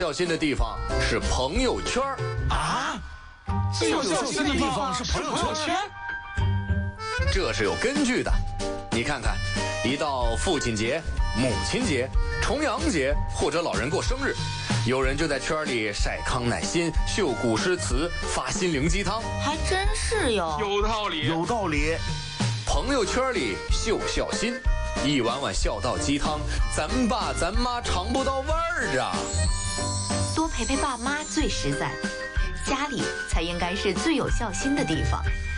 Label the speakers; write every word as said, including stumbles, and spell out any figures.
Speaker 1: 孝心的地方是朋友圈
Speaker 2: 啊，最有孝心的地方是朋友圈，
Speaker 1: 这是有根据的。你看看，一到父亲节、母亲节、重阳节或者老人过生日，有人就在圈里晒康乃馨、秀古诗词、发心灵鸡汤，
Speaker 3: 还真是哟，
Speaker 2: 有道理，
Speaker 4: 有道理。
Speaker 1: 朋友圈里秀孝心，一碗碗孝道鸡汤，咱爸咱妈尝不到味儿啊。
Speaker 3: 多陪陪爸妈最实在，家里才应该是最有孝心的地方。